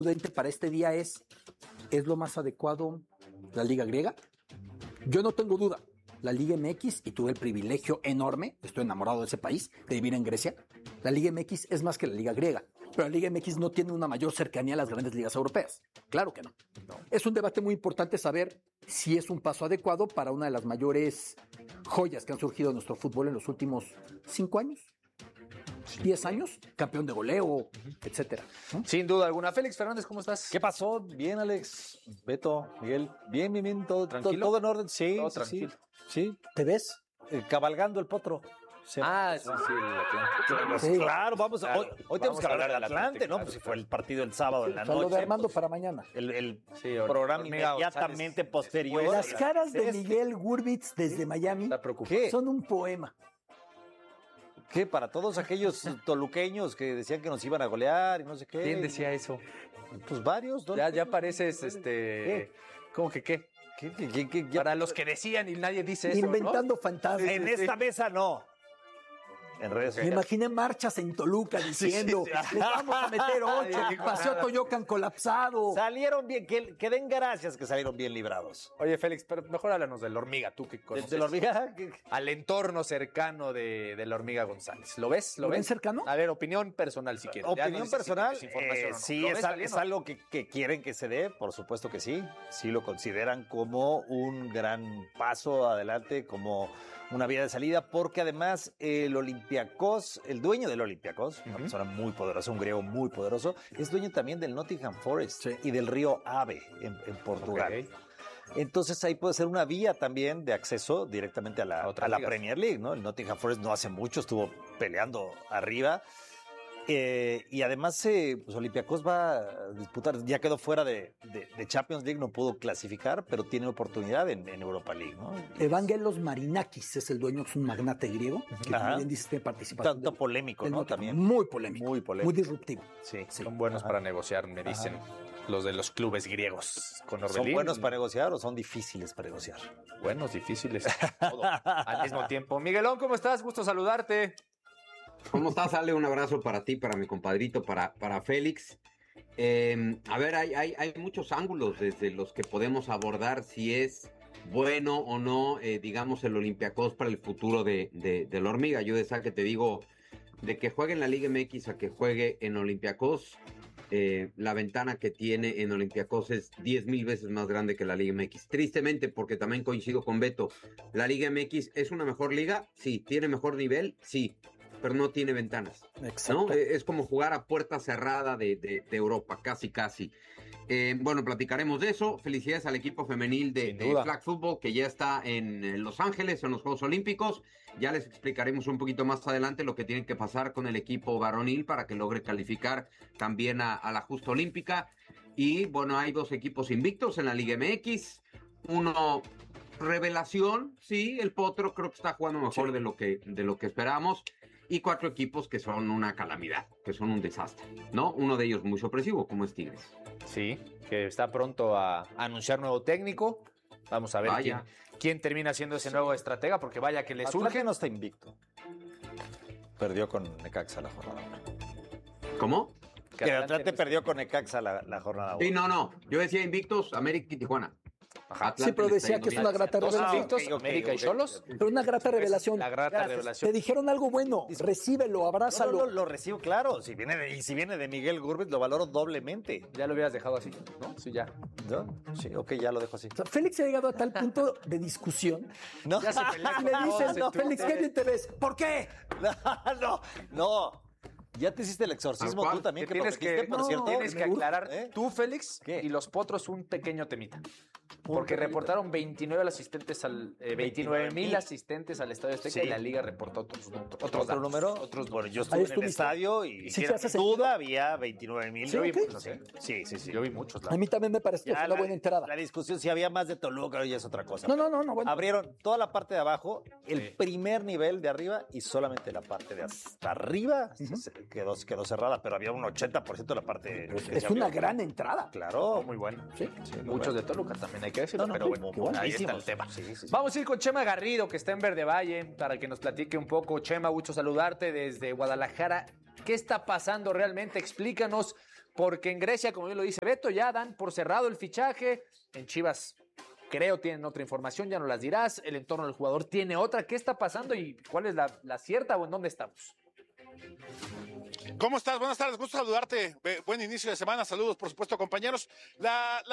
prudente para este día ¿es lo más adecuado la Liga Griega? Yo no tengo duda. La Liga MX, y tuve el privilegio enorme, estoy enamorado de ese país, de vivir en Grecia, la Liga MX es más que la Liga Griega, pero la Liga MX no tiene una mayor cercanía a las grandes ligas europeas. Claro que no. Es un debate muy importante saber si es un paso adecuado para una de las mayores joyas que han surgido en nuestro fútbol en los últimos 5 años. 10 años, campeón de goleo, etcétera, ¿no? Sin duda alguna. Félix Fernández, ¿cómo estás? ¿Qué pasó? Bien, Alex, Beto, Miguel. Bien, todo tranquilo. Todo en orden, sí. Todo tranquilo. Sí. ¿Te ves? Cabalgando el potro. Sí, el Atlante. Sí. Claro, vamos. Claro, hoy tenemos que hablar del Atlante, Atlante, ¿no? claro, Pues si fue el partido el sábado en la Lo noche. de Armando para mañana. El Sí, programa Hormiga inmediatamente González posterior. Las caras de Miguel Gurbitz desde Miami Está preocupado. ¿Qué? son un poema. ¿Qué? Para todos aquellos toluqueños que decían que nos iban a golear y no sé qué. ¿Quién decía eso? Pues varios, ¿no? Ya pareces, ¿cómo que qué? ¿Qué? Para los que decían y nadie dice eso, Inventando fantasmas. En esta mesa no. En redes Me sociales. imaginé marchas en Toluca diciendo, les vamos a meter 8, Paseo Toyocan colapsado. Salieron bien, que den gracias que salieron bien librados. Oye, Félix, pero mejor háblanos de la hormiga, tú que conoces. ¿De la hormiga? Al entorno cercano de la hormiga González. ¿Lo ves? ¿Lo ven cercano? A ver, opinión personal si quieres. Ya no Opinión dices personal, si es información o no. sí, ¿Lo ves es saliendo? algo que quieren que se dé, por supuesto que sí. Sí lo consideran como un gran paso adelante, como una vía de salida, porque además el Olympiacos, el dueño del Olympiacos, una persona muy poderosa, un griego muy poderoso, es dueño también del Nottingham Forest y del río Ave en Portugal. Okay. Entonces ahí puede ser una vía también de acceso directamente a la Premier League, ¿no? El Nottingham Forest no hace mucho estuvo peleando arriba. Y además, pues Olympiacos va a disputar, ya quedó fuera de Champions League, no pudo clasificar, pero tiene oportunidad en Europa League, ¿no? Evangelos Marinakis es el dueño, es un magnate griego, que también dice que participación. Tanto polémico, ¿no? También. Muy polémico. Muy disruptivo. Sí. Son buenos para negociar, me dicen los de los clubes griegos con Orbelín. ¿Son buenos para negociar o son difíciles para negociar? Buenos, difíciles, todo al mismo tiempo. Miguelón, ¿cómo estás? Gusto saludarte. ¿Cómo estás, Ale? Un abrazo para ti, para mi compadrito, para Félix. A ver, hay muchos ángulos desde los que podemos abordar si es bueno o no, digamos, el Olympiacos para el futuro de la hormiga. Yo de esa que te digo, de que juegue en la Liga MX a que juegue en Olympiacos, la ventana que tiene en Olympiacos es 10,000 veces más grande que la Liga MX. Tristemente, porque también coincido con Beto, la Liga MX es una mejor liga, sí. Tiene mejor nivel, sí, pero no tiene ventanas. Exacto. ¿No? Es como jugar a puerta cerrada de Europa, casi. Bueno, platicaremos de eso. Felicidades al equipo femenil de Flag Football, que ya está en Los Ángeles, en los Juegos Olímpicos. Ya les explicaremos un poquito más adelante lo que tiene que pasar con el equipo varonil para que logre calificar también a la justa olímpica. Y bueno, hay 2 equipos invictos en la Liga MX. Uno, revelación, sí, el Potro creo que está jugando mejor de lo que esperamos. Y 4 equipos que son una calamidad, que son un desastre, ¿no? Uno de ellos muy sorpresivo, como es Tigres. Sí, que está pronto a anunciar nuevo técnico. Vamos a ver quién termina siendo ese nuevo estratega, porque vaya que le surge. Atlante no está invicto. Perdió con Necaxa la jornada 1. ¿Cómo? Que el Atlante perdió con Necaxa la jornada 1. Sí, no. Yo decía invictos, América y Tijuana. Sí, pero decía que es una grata revelación. América y Solos. Pero una grata revelación. La grata revelación. Te dijeron algo bueno, recíbelo, abrázalo. No, lo recibo, claro. Si viene de Miguel Gurbitz, lo valoro doblemente. Ya lo hubieras dejado así, ¿no? Sí, ya. ¿No? Sí, ok, ya lo dejo así. O sea, Félix ha llegado a tal punto de discusión. No. Ya se pelea Y con le todos dicen, en Félix, Twitter. ¿qué bien te ves? ¿Por qué? No. Ya te hiciste el exorcismo tú también, que Tienes prometiste, que, por cierto. tienes que aclarar tú, Félix, ¿Qué? y los Potros un pequeño temita. Porque reportaron 29 asistentes 29,000 asistentes al Estadio Azteca y la Liga reportó otros datos. número? Otros Bueno, yo Ahí estuve en el estuviste. estadio y Sí, sin se hace duda había 29,000. Sí, Yo vi ok. muchos, ¿eh? Sí. Yo vi muchos. A mí también me parece que fue una buena entrada. La discusión, si había más de Toluca, ya es otra cosa. No, bueno. Abrieron toda la parte de abajo, el primer nivel de arriba y solamente la parte de hasta arriba quedó cerrada, pero había un 80% de la parte. que Es se una abrió. gran entrada. Claro. Muy bueno. Sí. Muchos de Toluca también hay que decirlo, No, pero pues, bueno, qué bueno. ahí está el tema. Sí. Vamos a ir con Chema Garrido, que está en Verde Valle, para que nos platique un poco. Chema, gusto saludarte desde Guadalajara. ¿Qué está pasando realmente? Explícanos porque en Grecia, como bien lo dice Beto, ya dan por cerrado el fichaje. En Chivas, creo, tienen otra información, ya no las dirás. El entorno del jugador tiene otra. ¿Qué está pasando y cuál es la cierta o en dónde estamos? ¿Cómo estás? Buenas tardes, gusto saludarte. Buen inicio de semana. Saludos, por supuesto, compañeros.